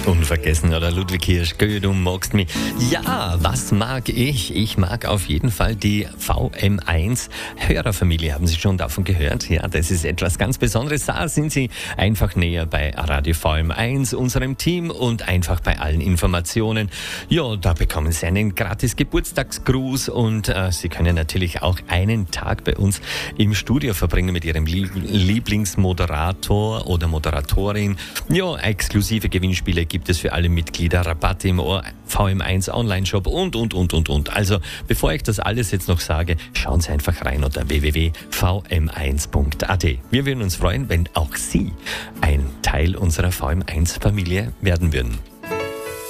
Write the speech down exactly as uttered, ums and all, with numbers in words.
Unvergessen, oder Ludwig Hirsch, Gö, du magst mich. Ja, was mag ich? Ich mag auf jeden Fall die V M eins Hörerfamilie. Haben Sie schon davon gehört? Ja, das ist etwas ganz Besonderes. Da sind Sie einfach näher bei Radio V M eins, unserem Team, und einfach bei allen Informationen. Ja, da bekommen Sie einen gratis Geburtstagsgruß und äh, Sie können natürlich auch einen Tag bei uns im Studio verbringen mit Ihrem Lieb- Lieblingsmoderator oder Moderatorin. Ja, exklusive Gewinnspiele gibt es für alle Mitglieder, Rabatte im V M eins Online-Shop und, und, und, und, und. Also, bevor ich das alles jetzt noch sage, schauen Sie einfach rein unter w w w punkt v m eins punkt a t. Wir würden uns freuen, wenn auch Sie ein Teil unserer V M eins Familie werden würden.